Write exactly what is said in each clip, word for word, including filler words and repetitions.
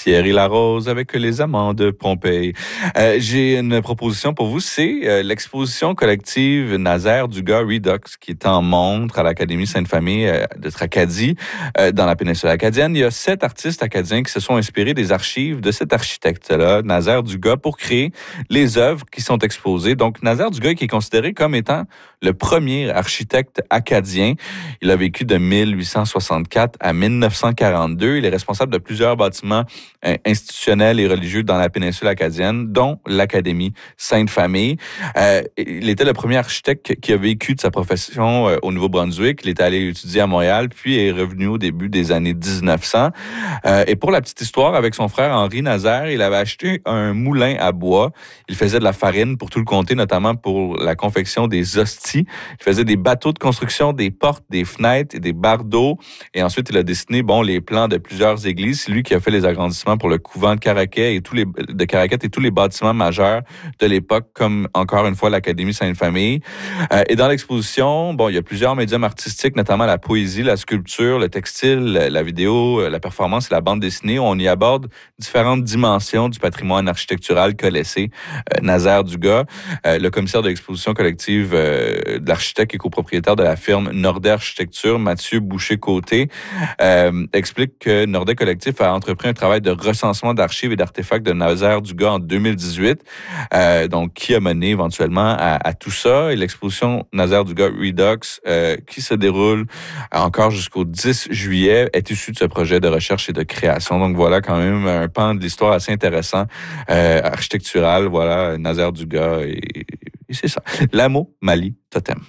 Thierry Larose avec les amants de Pompéi. Euh, j'ai une proposition pour vous, c'est euh, l'exposition collective Nazaire-Dugas Redux qui est en montre à l'Académie Sainte-Famille euh, de Tracadie, euh, dans la péninsule acadienne. Il y a sept artistes acadiens qui se sont inspirés des archives de cet architecte-là, Nazaire-Dugas, pour créer les œuvres qui sont exposées. Donc, Nazaire-Dugas qui est considéré comme étant le premier architecte acadien. Il a vécu de mille huit cent soixante-quatre à mille neuf cent quarante-deux. Il est responsable de plusieurs bâtiments euh, institutionnels et religieux dans la péninsule acadienne, dont l'Académie Sainte-Famille. Euh, il était le premier architecte qui a vécu de sa profession euh, au Nouveau-Brunswick. Il est allé étudier à Montréal, puis est revenu au début des années dix-neuf cents. Euh, et pour la petite histoire, avec son frère Henri Nazaire, il avait acheté un moulin à bois. Il faisait de la farine pour tout le comté, notamment pour la confection des hosties. Il faisait des bateaux de construction, des portes, des fenêtres et des bardeaux. Et ensuite, il a dessiné bon les plans de plusieurs églises. C'est lui qui a fait les agrandissements pour le couvent de Caraquet et tous les de Caraquet et tous les bâtiments majeurs de l'époque, comme encore une fois l'Académie Sainte-Famille. Euh, et dans l'exposition, bon, il y a plusieurs médiums artistiques, notamment la poésie, la sculpture, le textile, la vidéo, la performance et la bande dessinée. On y aborde différentes dimensions du patrimoine architectural qu'a laissé euh, Nazaire-Dugas. Euh, le commissaire de l'exposition collective euh, de l'architecte et copropriétaire de la firme Nordet Architecture, Mathieu Boucher-Côté, euh, explique que Nordet Collectif a entrepris un travail de recensement d'archives et d'artefacts de Nazaire-Dugas en deux mille dix-huit, euh, donc qui a mené éventuellement à, à tout ça. Et l'exposition Nazaire-Dugas Redux, euh, qui se déroule encore jusqu'au dix juillet, est issue de ce projet de recherche et de création. Donc voilà quand même un pan de l'histoire assez intéressant, euh, architectural, voilà, Nazaire-Dugas et, et c'est ça. L'Amo Mali Totem.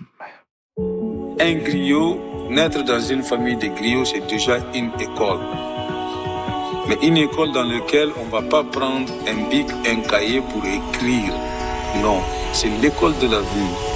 Un griot, naître dans une famille de griots, c'est déjà une école. Mais une école dans laquelle on ne va pas prendre un bic, un cahier pour écrire. Non, c'est l'école de la vie.